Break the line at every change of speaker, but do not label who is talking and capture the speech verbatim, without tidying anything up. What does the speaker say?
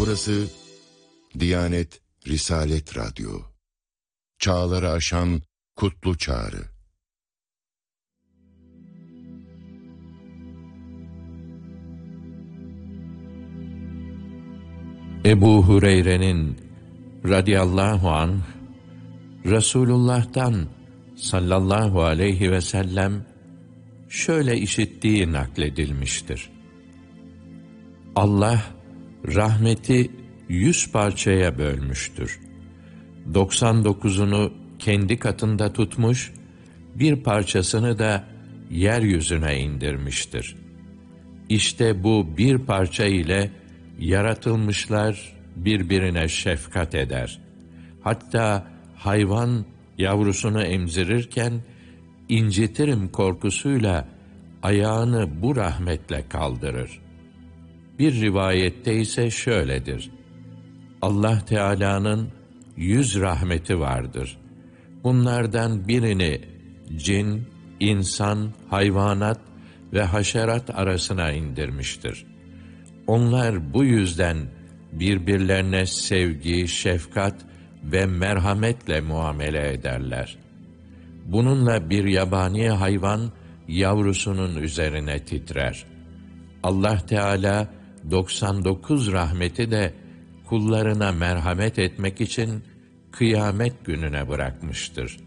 Burası Diyanet Risalet Radyo. Çağları aşan kutlu çağrı.
Ebu Hureyre'nin radıyallahu anh, Resulullah'tan sallallahu aleyhi ve sellem şöyle işittiği nakledilmiştir. Allah rahmeti yüz parçaya bölmüştür. doksan dokuzunu kendi katında tutmuş, bir parçasını da yeryüzüne indirmiştir. İşte bu bir parça ile yaratılmışlar birbirine şefkat eder. Hatta hayvan yavrusunu emzirirken incitirim korkusuyla ayağını bu rahmetle kaldırır. Bir rivayette ise şöyledir: Allah Teala'nın yüz rahmeti vardır. Bunlardan birini cin, insan, hayvanat ve haşerat arasına indirmiştir. Onlar bu yüzden birbirlerine sevgi, şefkat ve merhametle muamele ederler. Bununla bir yabani hayvan yavrusunun üzerine titrer. Allah Teala doksan dokuz rahmeti de kullarına merhamet etmek için kıyamet gününe bırakmıştır.